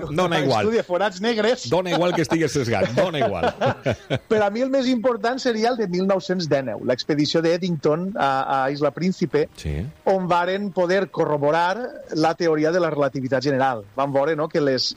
Dona igual. Estudi de forats negres. Dona igual que estigués sesgat, dona igual. Per a mi el més important seria el de 1919, l'expedició d'Eddington a Isla Príncipe, Sí. on varen poder corroborar la teoria de la relativitat general. Van veure, no?, que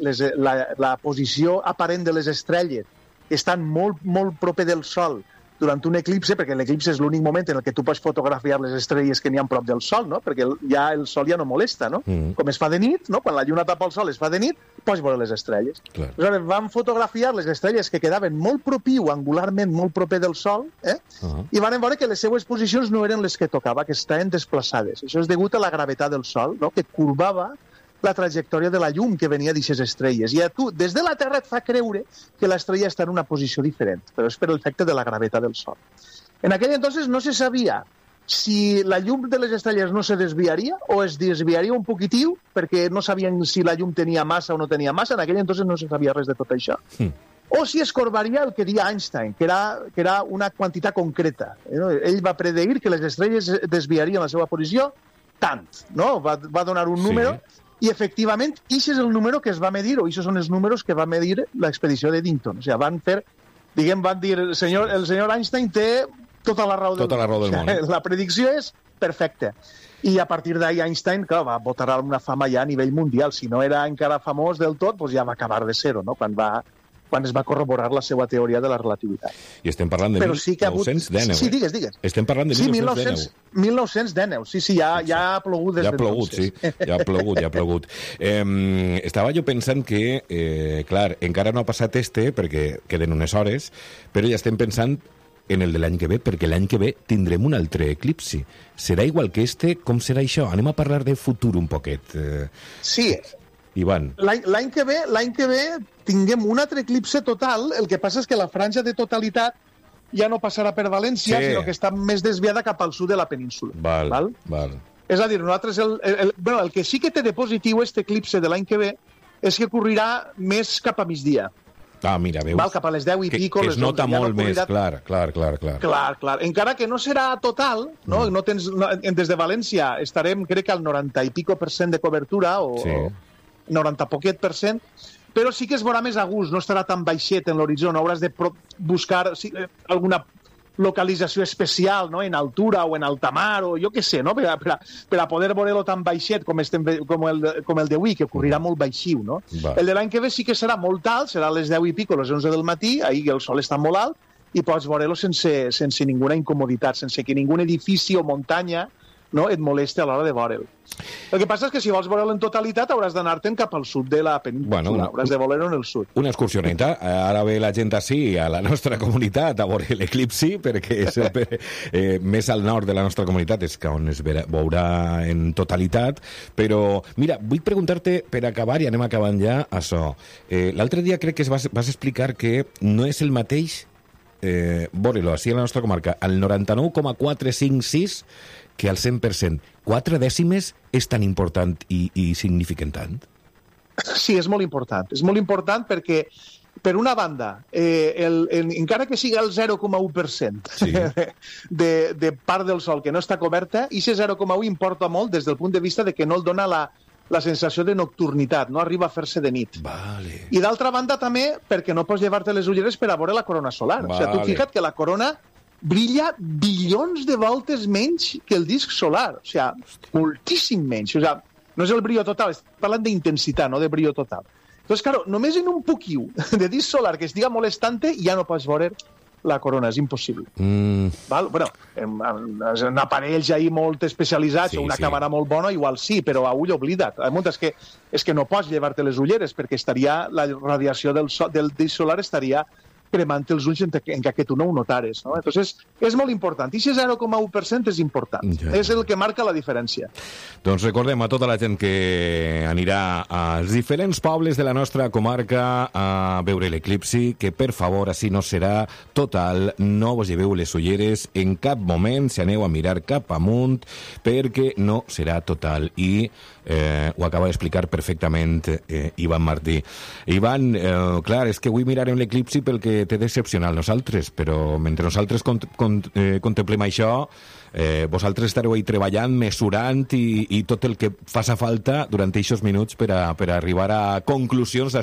la posició aparent de les estrelles estan molt, molt proper del Sol durant un eclipse, perquè l'eclipse és l'únic moment en el que tu pots fotografiar les estrelles que n'hi ha prop del Sol, no?, perquè ja el Sol ja no molesta, no? Com es fa de nit, no?, quan la lluna tapa el Sol es fa de nit, pots veure les estrelles. Clar. Aleshores, van fotografiar les estrelles que quedaven molt propiu, angularment molt proper del Sol, i van veure que les seues posicions no eren les que tocava, que estaven desplaçades. Això és degut a la gravetat del Sol, no?, que curbava la trajectòria de la llum que venia d'aquestes estrelles. I a tu, des de la Terra, et fa creure que l'estrella està en una posició diferent, però és per l'efecte de la gravetat del Sol. En aquell entonces no se sabia si la llum de les estrelles no se desviaria o es desviaria un poquitiu, perquè no sabien si la llum tenia massa o no tenia massa. En aquell entonces no se sabia res de tot això. O si es corbaria el que deia Einstein, que era una quantitat concreta. Ell va predir que les estrelles desviarien la seva posició tant, no? Va donar un número. I, efectivament, això és el número que es va medir, o això són els números que va medir l'expedició d'Eddington. O sigui, van dir, el senyor Einstein té tota la raó del món. La predicció és perfecta. I a partir d'ahir Einstein, clar, va botar una fama ja a nivell mundial. Si no era encara famós del tot, doncs ja va acabar de ser-ho, no?, quan es va corroborar la seva teoria de la relativitat. I estem parlant de 1919. Sí, digues. Estem parlant de 1919. 1919, sí, ja ha plogut des de entonces. Ja ha plogut. Estava jo pensant que, clar, encara no ha passat perquè queden unes hores, però ja estem pensant en el de l'any que ve, perquè l'any que ve tindrem un altre eclipsi. Serà igual que com serà això? Anem a parlar de futur un poquet. Sí. Ivan. L'any que ve tinguem un altre eclipse total. El que passa és que la franja de totalitat ja no passarà per València, sinó que està més desviada cap al sud de la península. Val? És a dir, nosaltres el que sí que té de positiu este eclipse de l'any que ve és que ocorrirà més cap a migdia. Mira, veus? Cap a les 10 i pico. Que es nota molt més, clar. Clar. Encara que no serà total, no? Des de València estarem, crec que al 90 i pico % de cobertura, o 90 poquet %, però sí que es veurà més a gust, no estarà tan baixet en l'horitzó, no hauràs de buscar alguna localització especial, no?, en altura o en alta mar, o jo què sé, no?, per a poder veure-lo tan baixet com el d'avui, que ocorrirà molt baixiu, no? El de l'any que ve sí que serà molt alt, serà a les 10 i pico, a les 11 del matí, ahir el sol està molt alt, i pots veure-lo sense ninguna incomoditat, sense que ningun edifici o muntanya, no, et molesta a l'hora de veure'l. El que passa és que si vols veure'l en totalitat hauràs d'anar-te'n cap al sud de la península, hauràs de veure'l en el sud. Una excursioneta. Ara ve la gent així, a la nostra comunitat, a veure l'eclipsi, perquè més al nord de la nostra comunitat és on es veurà en totalitat. Però, mira, vull preguntar-te, per acabar, i anem acabant ja, això. L'altre dia crec que vas explicar que no és el mateix veure-lo així a la nostra comarca al 99,456 que al 100%. 4 dècimes és tan important i significant? Sí, és molt important. És molt important perquè, per una banda, encara que sigui el 0,1% de part del Sol que no està coberta, i aquest 0,1 importa molt des del punt de vista de que no el dona la sensació de nocturnitat, no arriba a fer-se de nit. Vale. I d'altra banda també perquè no pots llevar-te les ulleres per a veure la corona solar. O sigui, tu fica't que la corona brilla bilions de voltes menys que el disc solar. O sigui, moltíssim menys. O sigui, no és el brillo total, estic parlant d'intensitat, no de brillo total. Entonces, claro, només en un poquiu de disc solar que estiga molestant-te ja no pots veure la corona, és impossible. Val? Bueno, en aparells ahí molt especialitzats, una càmera molt bona, igual sí, però a ull oblida't. És que no pots llevar-te les ulleres, perquè la radiació del disc solar estaria cremant els ulls en que tu no ho notares, no? Entonces, és molt important. I aquest 0,1% és important. És el que marca la diferència. Doncs recordem a tota la gent que anirà als diferents pobles de la nostra comarca a veure l'eclipsi, que per favor, així no serà total, no vos lleveu les ulleres en cap moment, si aneu a mirar cap amunt, perquè no serà total. I ho acaba d'explicar perfectament Ivan Martí. Ivan, clar, és que avui mirarem l'eclipsi pel que té d'excepcional nosaltres, però mentre nosaltres contemplem això, vosaltres estareu ahí treballant, mesurant i tot el que faça falta durant aquests minuts per a arribar a conclusions